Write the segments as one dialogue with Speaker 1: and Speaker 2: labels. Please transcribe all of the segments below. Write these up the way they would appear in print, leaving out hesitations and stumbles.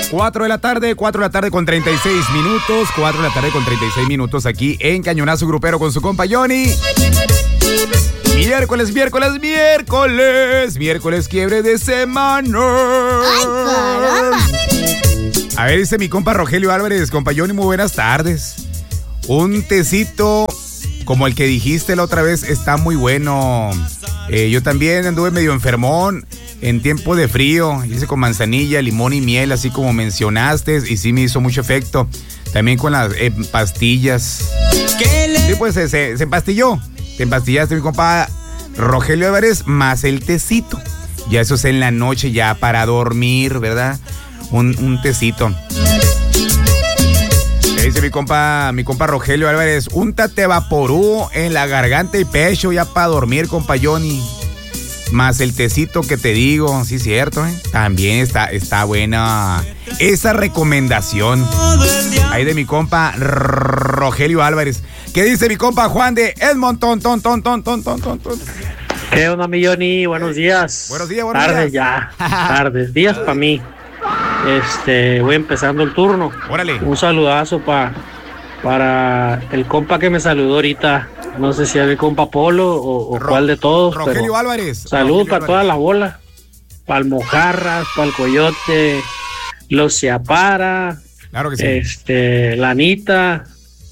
Speaker 1: 4 de la tarde con 36 minutos. 4 de la tarde con 36 minutos aquí en Cañonazo Grupero con su compa Johnny. Miércoles, quiebre de semana.
Speaker 2: ¡Ay, caramba!
Speaker 1: A ver, dice mi compa Rogelio Álvarez, compa Johnny, muy buenas tardes. Un tecito como el que dijiste la otra vez está muy bueno. Yo también anduve medio enfermón en tiempo de frío. Hice con manzanilla, limón y miel, así como mencionaste, y sí me hizo mucho efecto. También con las pastillas. Sí, pues se empastilló. Te empastillaste, mi compa Rogelio Álvarez, más el tecito. Ya eso es en la noche, ya para dormir, ¿verdad? Un tecito. Le dice mi compa Rogelio Álvarez, úntate vaporú en la garganta y pecho ya para dormir, compa Johnny. Más el tecito que te digo, sí, cierto, ¿eh? También está buena esa recomendación. Ahí de mi compa Rogelio Álvarez. ¿Qué dice mi compa Juan de Edmonton?
Speaker 3: ¿Qué onda, mi Johnny? Buenos días.
Speaker 1: Buenos días.
Speaker 3: Tardes ya. Tardes. Días para mí. Voy empezando el turno.
Speaker 1: Órale.
Speaker 3: Un saludazo para el compa que me saludó ahorita. No sé si es mi compa Polo o cuál de todos.
Speaker 1: Rogelio Álvarez.
Speaker 3: Salud para toda la bola. Para el Mojarras, para el Coyote, los Ciapara.
Speaker 1: Claro que sí.
Speaker 3: La Anita.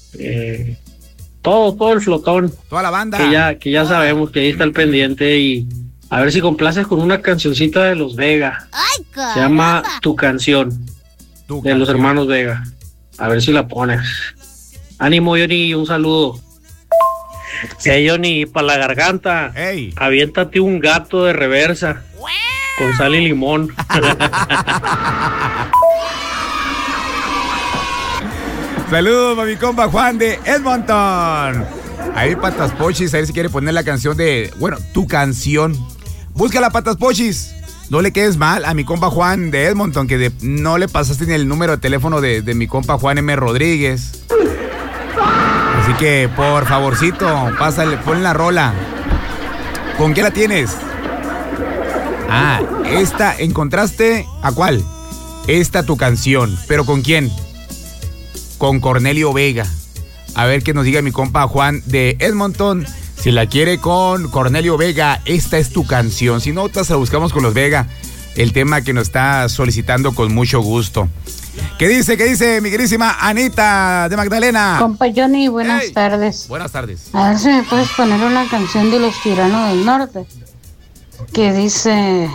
Speaker 3: Todo el flotón.
Speaker 1: Toda la banda.
Speaker 3: Que ya sabemos que ahí está el pendiente, y a ver si complaces con una cancioncita de los Vega.
Speaker 2: ¡Ay, caramba!
Speaker 3: Se llama Tu Canción, de los hermanos Vega. A ver si la pones. Ánimo, Johnny, un saludo. Johnny, para la garganta,
Speaker 1: hey,
Speaker 3: aviéntate un gato de reversa con sal y limón.
Speaker 1: Saludos a mi compa Juan de Edmonton. Ahí Patas Pochis, a ver si quiere poner la canción de, Tu Canción. Búscala, Patas Pochis. No le quedes mal a mi compa Juan de Edmonton, que no le pasaste ni el número de teléfono de mi compa Juan M. Rodríguez. Así que, por favorcito, pásale, ponle la rola. ¿Con qué la tienes? Esta, ¿encontraste? ¿A cuál? Esta Tu Canción. ¿Pero con quién? Con Cornelio Vega. A ver qué nos diga mi compa Juan de Edmonton. Si la quiere con Cornelio Vega, esta es Tu Canción. Si no, otras la buscamos con los Vega. El tema que nos está solicitando con mucho gusto. ¿Qué dice mi querísima Anita de Magdalena?
Speaker 4: Compa Johnny, buenas tardes.
Speaker 1: Buenas tardes.
Speaker 4: A ver si me puedes poner una canción de Los Tiranos del Norte que dice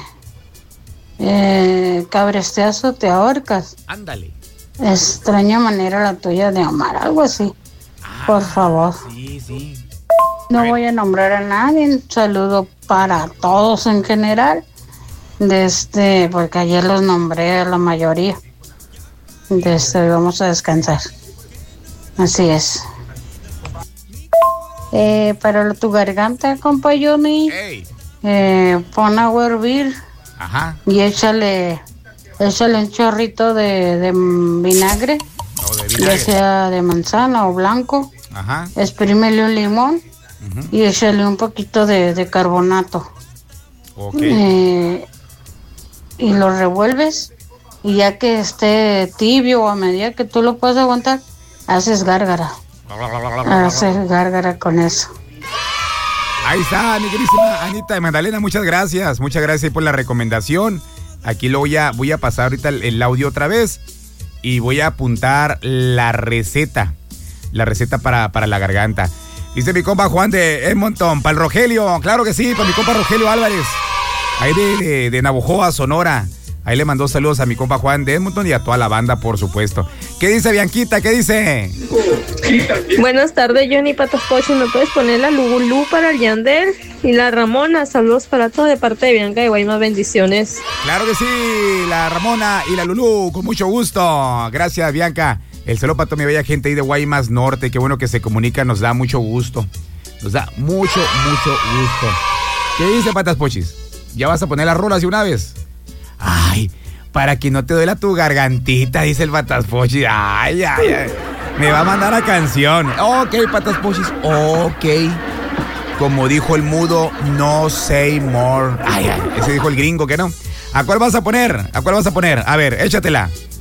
Speaker 4: cabresteazo te ahorcas.
Speaker 1: Ándale.
Speaker 4: Extraña manera la tuya de amar, algo así. Por favor.
Speaker 1: Sí.
Speaker 4: No voy a nombrar a nadie. Un saludo para todos en general. Porque ayer los nombré a la mayoría. Vamos a descansar. Así es. Para tu garganta, compa Johnny, pon agua a hervir.
Speaker 1: Ajá.
Speaker 4: Y échale un chorrito de vinagre, ya sea de manzana o blanco.
Speaker 1: Ajá.
Speaker 4: Exprímele un limón y échale un poquito de carbonato.
Speaker 1: Okay.
Speaker 4: Y lo revuelves, y ya que esté tibio o a medida que tú lo puedas aguantar, haces gárgara. Haces gárgara con eso.
Speaker 1: Ahí está, mi querísima Anita de Magdalena, muchas gracias por la recomendación. Aquí lo voy a pasar ahorita el audio otra vez y voy a apuntar la receta para la garganta. Dice mi compa Juan de Edmonton, para el Rogelio, claro que sí, para mi compa Rogelio Álvarez, ahí de Navojoa, Sonora. Ahí le mandó saludos a mi compa Juan de Edmonton y a toda la banda, por supuesto. ¿Qué dice Bianquita? ¿Qué dice?
Speaker 5: Buenas tardes, Johnny Patas Pochis. ¿Me puedes poner la Lugulú para el Yandel y la Ramona? Saludos para todos de parte de Bianca y Guaymas, bendiciones.
Speaker 1: Claro que sí, la Ramona y la Lulú, con mucho gusto. Gracias, Bianca. El saludo para toda mi bella gente ahí de Guaymas Norte. Qué bueno que se comunica, nos da mucho gusto. Nos da mucho gusto. ¿Qué dice Patas Pochis? ¿Ya vas a poner las rolas de una vez? Ay, para que no te duela tu gargantita, dice el Patas Pochis. Ay. Me va a mandar la canción. Ok, Patas Pochis, ok. Como dijo el mudo, no say more. Ay, ese dijo el gringo, ¿que no? ¿A cuál vas a poner? A ver, échatela.